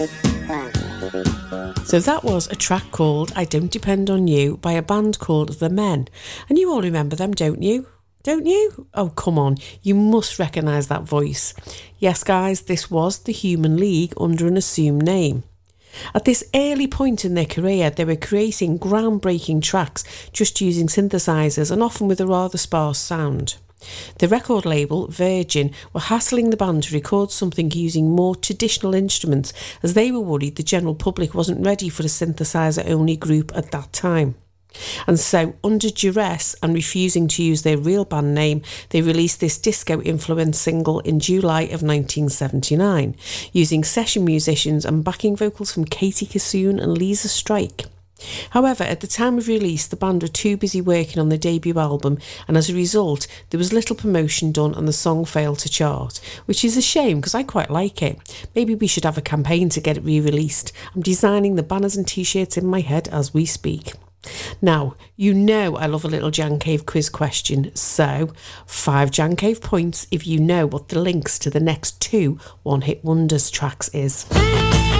So that was a track called I Don't Depend on You by a band called The Men. And you all remember them, don't you? Don't you? Oh, come on. You must recognise that voice. Yes, guys, this was the Human League under an assumed name. At this early point in their career, they were creating groundbreaking tracks just using synthesizers and often with a rather sparse sound. The record label, Virgin, were hassling the band to record something using more traditional instruments as they were worried the general public wasn't ready for a synthesizer-only group at that time. And so, under duress and refusing to use their real band name, they released this disco-influenced single in July of 1979, using session musicians and backing vocals from Katie Kassoon and Lisa Strike. However, at the time of release, the band were too busy working on their debut album, and as a result, there was little promotion done and the song failed to chart, which is a shame because I quite like it. Maybe we should have a campaign to get it re-released. I'm designing the banners and t-shirts in my head as we speak. Now, you know I love a little Jan Cave quiz question, so 5 Jan Cave points if you know what the links to the next 2 One Hit Wonders tracks is.